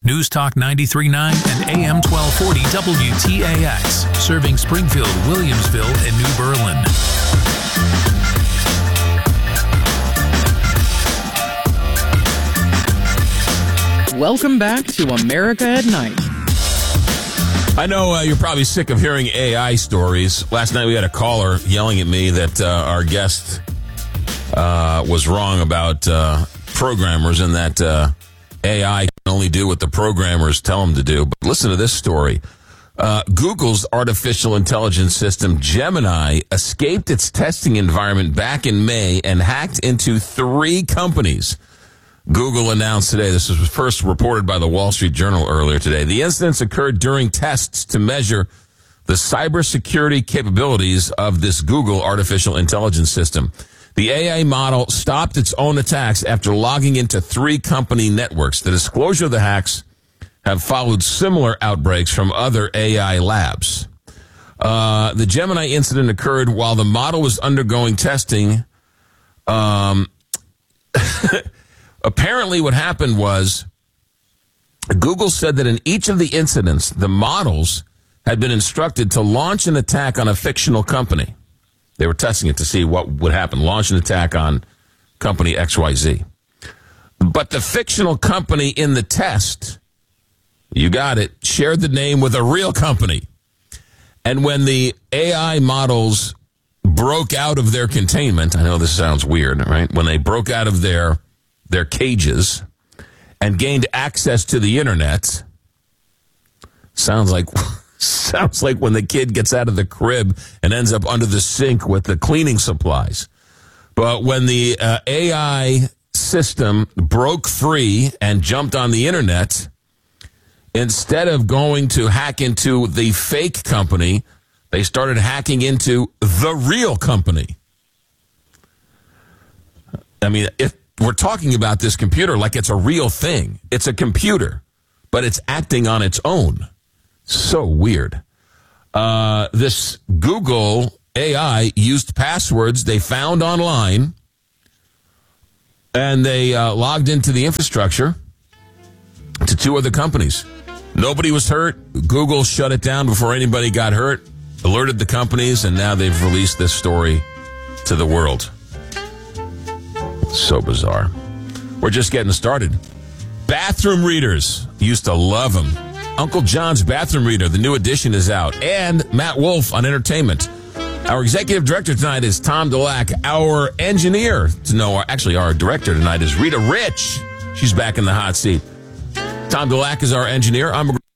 News Talk 93.9 and AM 1240 WTAX, serving Springfield, Williamsville, and New Berlin. Welcome back to America at Night. I know you're probably sick of hearing AI stories. Last night we had a caller yelling at me that our guest was wrong about programmers and that AI can only do what the programmers tell them to do. But listen to this story. Google's artificial intelligence system, Gemini, escaped its testing environment back in May and hacked into 3 companies. Google announced today, this was first reported by the Wall Street Journal earlier today, the incidents occurred during tests to measure the cybersecurity capabilities of this Google artificial intelligence system. The AI model stopped its own attacks after logging into 3 company networks. The disclosure of the hacks have followed similar outbreaks from other AI labs. The Gemini incident occurred while the model was undergoing testing. Apparently what happened was Google said that in each of the incidents, the models had been instructed to launch an attack on a fictional company. They were testing it to see what would happen, launch an attack on company XYZ. But the fictional company in the test, you got it, shared the name with a real company. And when the AI models broke out of their containment, I know this sounds weird, right? When they broke out of their cages and gained access to the internet, sounds like when the kid gets out of the crib and ends up under the sink with the cleaning supplies. But when the AI system broke free and jumped on the internet, instead of going to hack into the fake company, they started hacking into the real company. I mean, if we're talking about this computer like it's a real thing. It's a computer, but it's acting on its own. So weird. This Google AI used passwords they found online, and they logged into the infrastructure to 2 other companies. Nobody was hurt. Google shut it down before anybody got hurt, alerted the companies, and now they've released this story to the world. So bizarre. We're just getting started. Bathroom readers. Used to love them. Uncle John's Bathroom Reader, the new edition, is out. And Matt Wolf on entertainment. Our executive director tonight is Tom Dulac. Our engineer, our director tonight is Rita Rich. She's back in the hot seat. Tom Dulac is our engineer. I'm